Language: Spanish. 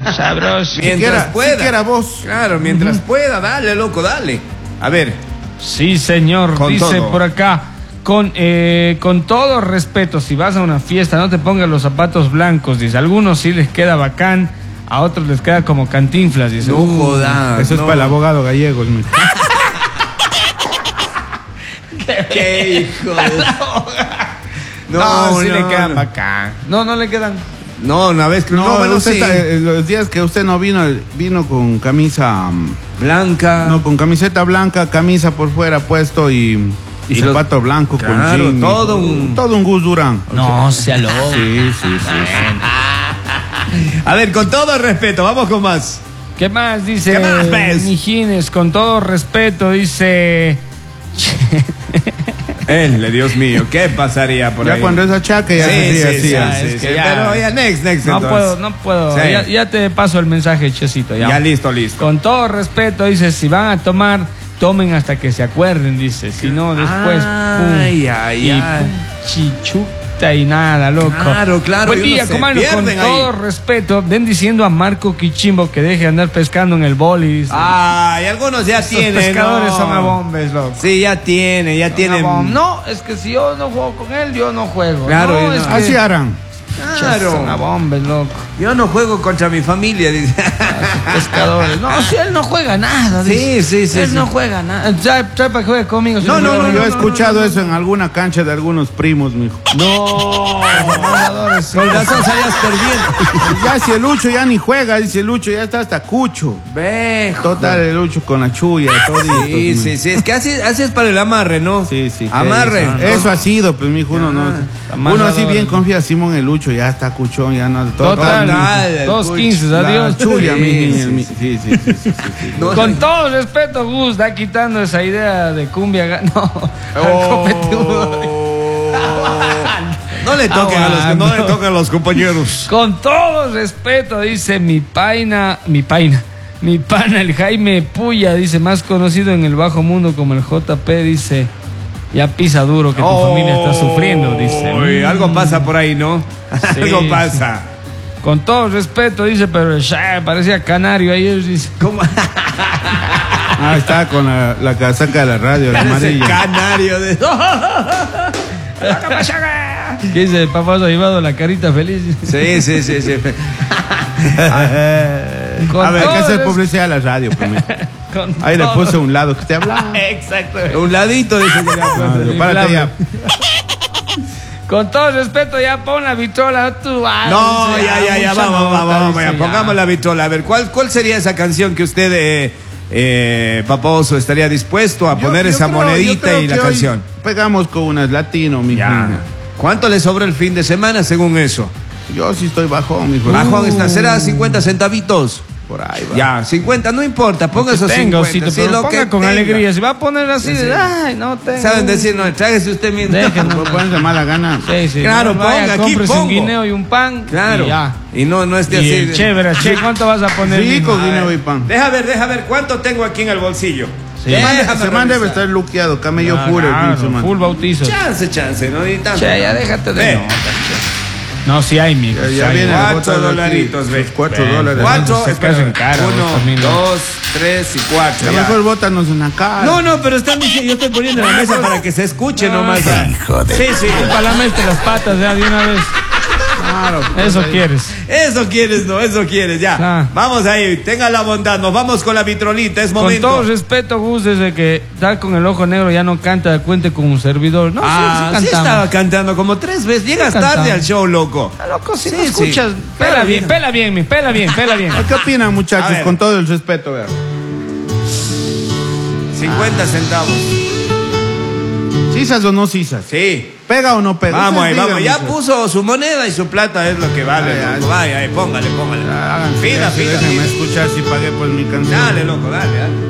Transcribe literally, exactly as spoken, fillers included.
Sabroso. Mientras Siquiera, pueda. siquiera vos. Claro, mientras pueda, dale, loco, dale. A ver. Sí, señor, Con dice todo. por acá. Con, eh, con todo respeto, si vas a una fiesta, no te pongas los zapatos blancos, dice. A algunos sí les queda bacán, a otros les queda como Cantinflas, dice. No Uh, jodas. Eso es no. para el abogado gallego. Es mi- Qué hijo de... No, No, sí no, le quedan no. bacán. No, no le quedan. No, una vez que no, No, bueno, usted sí. está- eh, los días que usted no vino, vino con camisa, mm, Blanca. no, con camiseta blanca, camisa por fuera puesto y, y, Y los- zapato blanco Claro, con jean. todo mijo. un- todo un Gus Durán. No, sea loco. Sí, sí, sí. A ver, con todo respeto, vamos con más. ¿Qué más dice? ¿Qué más, pez? Mijines, con todo respeto, dice. Él, Dios mío, ¿qué pasaría por Ya ahí? cuando es achaque ya Sí, se ríe sí, así. sí, ya. sí, es sí, que ya- Pero ya, next, next, No entonces. puedo, no puedo. Sí. Ya, ya te paso el mensaje, Chesito. Ya. Ya listo, listo. Con todo respeto, dice, si van a tomar, tomen hasta que se acuerden, dice. Si no, después, Ay, pum, ay, y ay. pum, chichuta y nada, loco. Claro, claro, Buen y uno día, se comando, con pierden ahí. todo respeto, ven diciendo a Marco Quichimbo que deje de andar pescando en el boli. dice. Ay, algunos ya Esos tienen. pescadores no. son abombes, loco. Sí, ya tiene, ya tienen. Abom- No, es que si yo no juego con él, yo no juego. Claro, no, y es no. que Así harán. Claro. son abombes, loco. Yo no juego contra mi familia, dice. Pescadores. No, si él no juega nada. Sí, dice. sí, sí, Él sí. no juega nada. Trae, trae para que juegue conmigo. No, si no, juega. no, Yo he no, escuchado eso en alguna cancha de algunos primos, mijo. No. Jugadores, sí. Con razón salías perdiendo. Ya si el Lucho ya ni juega, dice el Lucho, ya está hasta cucho. Ve, Total, el Lucho con la chulla, todo. Sí, sí, sí. Es que así, así es para el amarre, ¿no? Sí, sí. Amarre. Eso, eso ha sido, pues, mijo, uno no. Uno así bien confía, Simón el Lucho, ya está cuchón, ya no. Total, Total, dos el quince, cucho. adiós. La chulla, Sí, mi sí, niña, sí, mi- sí. sí, sí, sí, sí, sí, sí. No, Con todo respeto, Gus, está quitando esa idea de cumbia. ga- No, al copetudo. No le toquen a los, no le Aguanta. toquen a los compañeros. Con todo respeto, dice mi paina, mi paina, mi pana, el Jaime Puya, dice, más conocido en el bajo mundo como el J P, dice, ya pisa duro que tu familia está sufriendo, dice. Uy, Mm. algo pasa por ahí, ¿no? Sí, algo pasa. Con todo respeto, dice, pero ya, parecía canario ayer, dice. ¿Cómo? Ah, está con la, la casaca de la radio, la Ese amarilla. canario de. ¿Qué dice? Papá ha llevado la carita feliz. Sí, sí, sí, sí. Con A ver, hay que todo hacer res- publicidad a la radio, pues, mijo. con Ahí le todo- puse un lado que te habla. Exacto. Un ladito, dice que le ha puesto. No, párate ya. Con todo respeto, ya pon la vitrola tú. ah, No, dice, ya, ah, ya, ya, mucha vamos, nota, vamos, vamos, dice, ya, ya. pongamos la vitrola. A ver, ¿cuál, cuál sería esa canción que usted, eh, eh, Paposo, estaría dispuesto a Yo- poner yo esa creo- yo monedita creo y la que hoy canción? Pegamos con unas latino, mi Ya. ¿Cuánto le sobra el fin de semana según eso? Yo sí estoy bajón, mijo. Bajón está, será cincuenta centavitos. Por ahí va. Ya, cincuenta, no importa, ponga esos Tengo, cincuenta. Osito, sí, pero lo ponga que con tenga. alegría. Si va a poner así, Sí, de, sí. ay, no tengo. Saben decir, no, tráguese usted mismo. Déjenlo. No pones de mala gana. Sí, sí. Claro, no, vaya, ponga, aquí cómprese un pongo. guineo y un pan. Claro. Y ya. Y no, no esté Y así. el de- chévere, che, ¿cuánto vas a poner? Rico mijo? guineo y pan. Deja ver, deja ver, ¿cuánto tengo aquí en el bolsillo? Sí. Ya, Se man- déjame Se man debe revisar. estar luqueado, camello Ah, puro el claro, pinche man. full bautizo. Chance, chance, no ni tanto. Che, ya déjate de Ve. nota, che. No, sí hay, mijo. Ya, sí ya hay. viene Cuatro la bota de dolaritos, aquí, ve. sus Cuatro Ve. dólares. Cuatro, Se espera, casan cara, uno, vos también, ¿no? dos, tres y cuatro. A ya. lo mejor bótanos una cara. No, no, pero están diciendo, yo estoy poniendo en la mesa para que se escuche No, nomás. hijo Sí, sí. Para la mete las patas ya de una vez. Claro, pues, Eso ahí. quieres. Eso quieres, no, eso quieres, ya. Ah. Vamos ahí, tenga la bondad, nos vamos con la vitrolita, es Con momento. todo respeto, Gus, desde que está con el ojo negro ya no canta, cuente con un servidor. No, Ah, sí, sí sí cantamos. estaba cantando como tres veces. Llegas Sí tarde cantamos. al show, loco. Ah, loco, si Sí, no sí. escuchas, Pero pela bien. bien, pela bien, mi, pela bien, pela bien. ¿Qué opinan, A muchachos? ver. Con todo el respeto, vean. cincuenta centavos. ¿Cisas o no cisas? Sí. ¿Pega o no pega? Vamos ahí, Ustedes vamos. digan, Ya muchachos. puso su moneda y su plata es lo que vale, Ay, loco. ay. Vaya, ahí, póngale, póngale. Hagan Pida, silencio, pida, déjenme pida. escuchar si pagué por mi canción. Dale, loco, dale, dale.